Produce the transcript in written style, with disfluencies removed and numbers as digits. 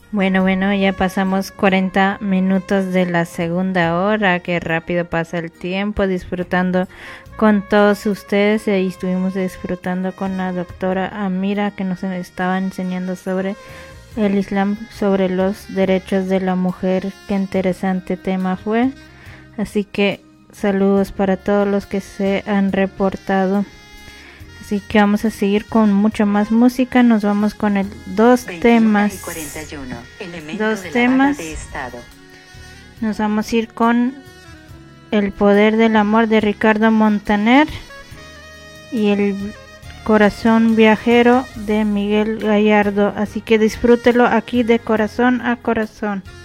Bueno, ya pasamos 40 minutos de la segunda hora, que rápido pasa el tiempo, disfrutando con todos ustedes. Y ahí estuvimos disfrutando con la doctora Amira, que nos estaba enseñando sobre el Islam, sobre los derechos de la mujer. Qué interesante tema fue. Así que saludos para todos los que se han reportado. Así que vamos a seguir con mucha más música. Nos vamos con el dos temas. 41, dos temas. De estado. Nos vamos a ir con El poder del amor de Ricardo Montaner y El corazón viajero de Miguel Gallardo. Así que disfrútelo aquí de corazón a corazón.